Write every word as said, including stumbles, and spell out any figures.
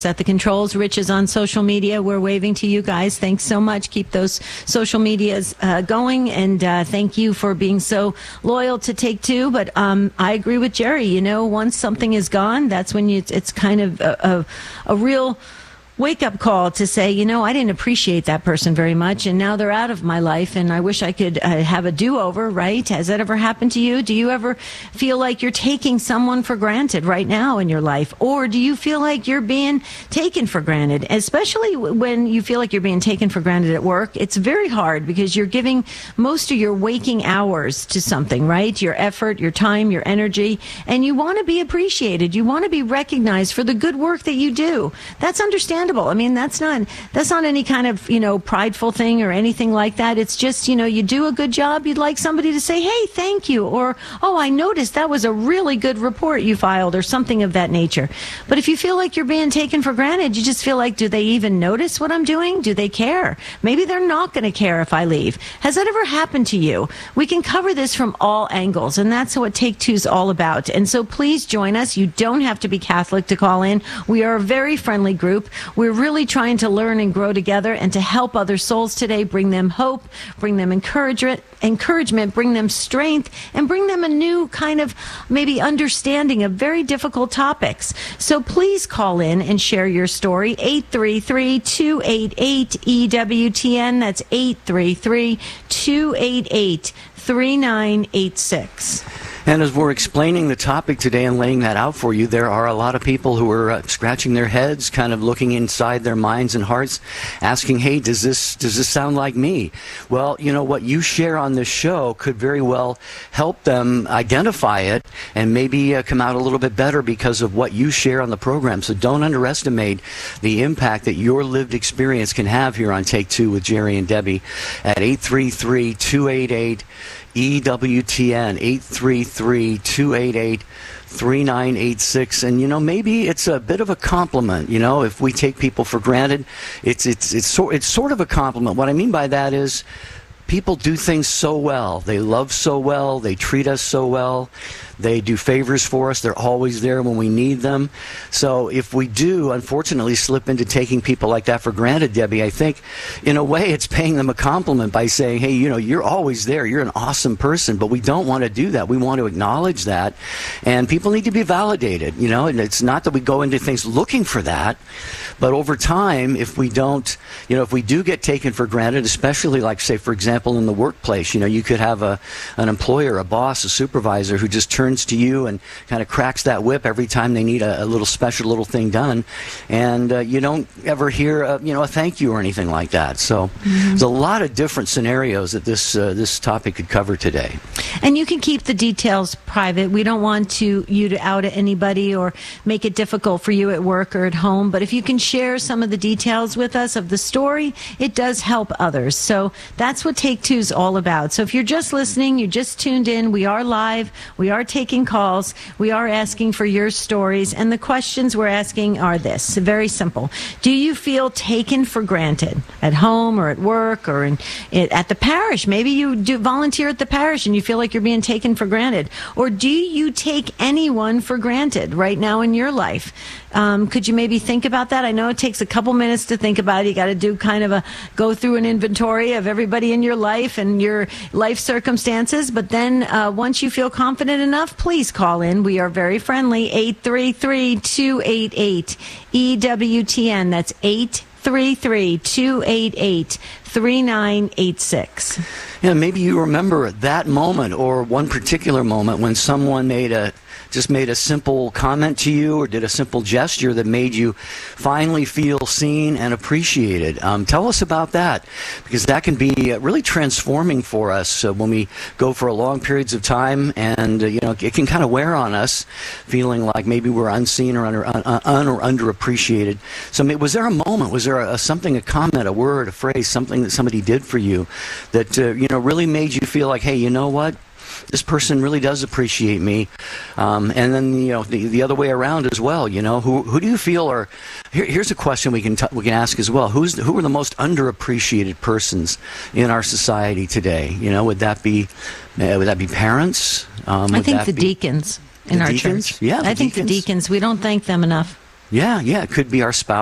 At the controls, Rich is on social media. We're waving to you guys. Thanks so much. Keep those social medias uh, going, and uh, thank you for being so loyal to Take Two. But um, I agree with Jerry. You know, once something is gone, that's when you, it's, it's kind of a, a, a real wake-up call to say, you know, I didn't appreciate that person very much, and now they're out of my life, and I wish I could uh, have a do-over, right? Has that ever happened to you? Do you ever feel like you're taking someone for granted right now in your life? Or do you feel like you're being taken for granted? Especially when you feel like you're being taken for granted at work, it's very hard because you're giving most of your waking hours to something, right? Your effort, your time, your energy, and you want to be appreciated. You want to be recognized for the good work that you do. That's understandable. I mean, that's not that's not any kind of, you know, prideful thing or anything like that. It's just, you know, you do a good job. You'd like somebody to say, hey, thank you. Or, oh, I noticed that was a really good report you filed, or something of that nature. But if you feel like you're being taken for granted, you just feel like, do they even notice what I'm doing? Do they care? Maybe they're not going to care if I leave. Has that ever happened to you? We can cover this from all angles, and that's what Take Two's all about. And so please join us. You don't have to be Catholic to call in. We are a very friendly group. We're really trying to learn and grow together and to help other souls today, bring them hope, bring them encouragement, encouragement, bring them strength, and bring them a new kind of maybe understanding of very difficult topics. So please call in and share your story. eight three three, two eight eight, E W T N. That's eight three three, two eight eight, three nine eight six. And as we're explaining the topic today and laying that out for you, there are a lot of people who are uh, scratching their heads, kind of looking inside their minds and hearts, asking, hey, does this does this sound like me? Well, you know, what you share on this show could very well help them identify it and maybe uh, come out a little bit better because of what you share on the program. So don't underestimate the impact that your lived experience can have here on Take Two with Jerry and Debbie at eight three three, two eight eight, E W T N, eight three three, two eight eight, three nine eight six. And, you know, maybe it's a bit of a compliment, you know, if we take people for granted. It's, it's, it's, so, it's sort of a compliment. What I mean by that is people do things so well. They love so well. They treat us so well. They do favors for us. They're always there when we need them. So if we do, unfortunately, slip into taking people like that for granted, Debbie, I think, in a way, it's paying them a compliment by saying, hey, you know, you're always there. You're an awesome person. But we don't want to do that. We want to acknowledge that. And people need to be validated, you know. And it's not that we go into things looking for that. But over time, if we don't, you know, if we do get taken for granted, especially like, say, for example, in the workplace, you know, you could have a an employer, a boss, a supervisor who just turns to you and kind of cracks that whip every time they need a, a little special little thing done, and uh, you don't ever hear a, you know a thank you or anything like that. So mm-hmm. there's a lot of different scenarios that this uh, this topic could cover today. And you can keep the details private. We don't want to you to out anybody or make it difficult for you at work or at home. But if you can share some of the details with us of the story, it does help others. So that's what Take Two is all about. So if you're just listening, you just tuned in, we are live. We are taking calls. We are asking for your stories. And the questions we're asking are this, very simple. Do you feel taken for granted at home or at work or in, at the parish? Maybe you do volunteer at the parish and you feel like you're being taken for granted. Or do you take anyone for granted right now in your life? Um, could you maybe think about that? I know it takes a couple minutes to think about it. You got to do kind of a go through an inventory of everybody in your life and your life circumstances. But then uh, once you feel confident enough, please call in. We are very friendly. eight three three, two eight eight, E W T N. That's eight three three, two eight eight, three nine eight six. Yeah, maybe you remember that moment or one particular moment when someone made a just made a simple comment to you or did a simple gesture that made you finally feel seen and appreciated. Um, tell us about that, because that can be uh, really transforming for us uh, when we go for a long periods of time, and uh, you know it can kind of wear on us, feeling like maybe we're unseen or under un, un or underappreciated. So, was there a moment? Was there a, a something, a comment, a word, a phrase, something that somebody did for you that uh, you know really made you feel like, hey, you know what? This person really does appreciate me. Um, and then, you know, the, the other way around as well, you know, who who do you feel are, here, here's a question we can t we can ask as well. Who's the, who are the most underappreciated persons in our society today? You know, would that be, uh, would that be parents? Um, I think the be, deacons in the our deacons? church. Yeah, I think deacons. the deacons, we don't thank them enough. Yeah, yeah, it could be our spouse.